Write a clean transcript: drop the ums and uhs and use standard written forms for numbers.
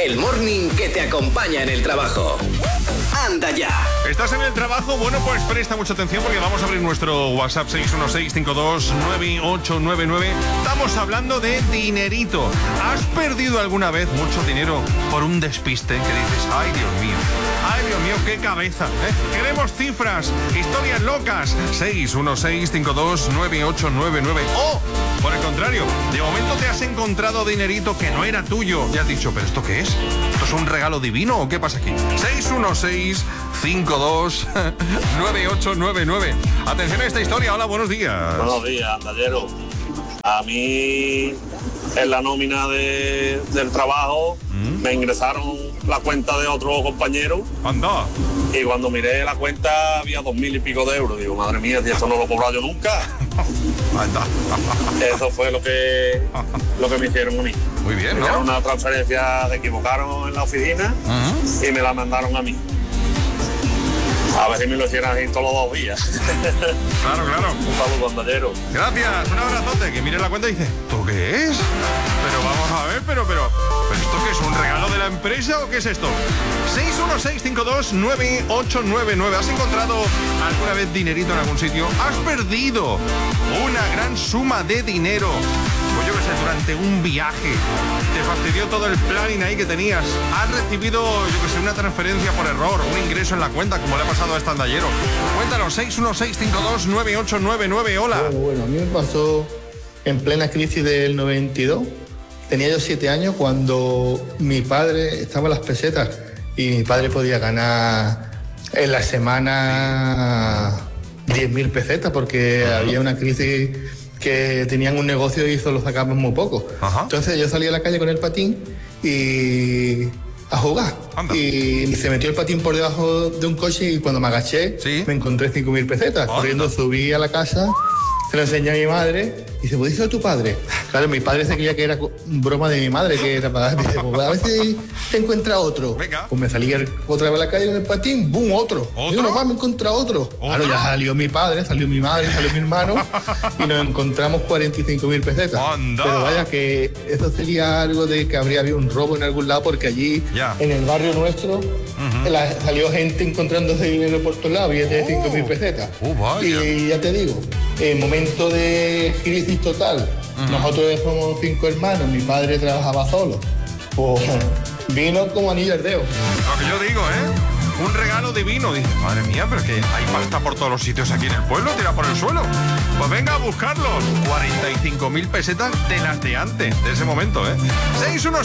el morning que te acompaña en el trabajo. ¡Anda ya! ¿Estás en el trabajo? Bueno, pues presta mucha atención porque vamos a abrir nuestro WhatsApp 616-529899. Estamos hablando de dinerito. ¿Has perdido alguna vez mucho dinero por un despiste que dices, ay Dios mío, qué cabeza, ¿eh? Queremos cifras, historias locas. 616-529899. O, por el contrario, de momento te has encontrado dinerito que no era tuyo y has dicho, ¿pero esto qué es? ¿Esto es un regalo divino o qué pasa aquí? 616-529899. Atención a esta historia. Hola, buenos días. Buenos días, andallero. A mí, en la nómina del trabajo, me ingresaron la cuenta de otro compañero. Anda. Y cuando miré la cuenta había 2.000 y pico de euros. Digo, madre mía, si esto no lo he cobrado yo nunca. Anda. Eso fue lo que me hicieron a mí. Muy bien, ¿no? Era una transferencia, se equivocaron en la oficina y me la mandaron a mí. A ver si me lo hicieran así todos los 2 días. Claro. Un saludo, andallero. Gracias, un abrazote. Que mire la cuenta y dice, ¿esto qué es? Pero vamos a ver, pero ¿esto qué es? ¿Un regalo de la empresa o qué es esto? 616-529899. ¿Has encontrado alguna vez dinerito en algún sitio? ¿Has perdido una gran suma de dinero? Pues yo qué sé, durante un viaje. Te fastidió todo el planning ahí que tenías. Has recibido, yo qué sé, una transferencia por error, un ingreso en la cuenta, como le ha pasado a este andallero. Cuéntanos, 616-529899. Hola. Bueno, a mí me pasó en plena crisis del 92. Tenía yo 7 años cuando mi padre estaba en las pesetas y mi padre podía ganar en la semana 10.000 pesetas porque había una crisis que tenían un negocio y solo sacaban muy poco. Ajá. Entonces yo salí a la calle con el patín y a jugar. Anda. Y se metió el patín por debajo de un coche y cuando me agaché me encontré 5.000 pesetas. Anda. Corriendo subí a la casa, se lo enseñé a mi madre y dice, ¿pues hizo tu padre? Claro, mi padre se creía que era broma de mi madre, que era para... Dice, pues a veces te encuentra otro. Venga. Pues me salí otra vez a la calle con el patín, ¡bum! Otro. Digo, no, me encontré otro. Claro, ya salió mi padre, salió mi madre, salió mi hermano y nos encontramos 45.000 pesetas. ¡Anda! Pero vaya que eso sería algo de que habría habido un robo en algún lado porque allí, en el barrio nuestro, salió gente encontrándose dinero por todos lados, billetes de 5.000 pesetas. Y ya te digo, en momento de crisis total, nosotros somos 5 hermanos, mi padre trabajaba solo, pues vino como anillo al dedo. Lo que yo digo, un regalo divino. Dice, madre mía, pero es que hay pasta por todos los sitios aquí en el pueblo, tira por el suelo. Pues venga a buscarlos. 45.000 pesetas de las de antes, de ese momento, 616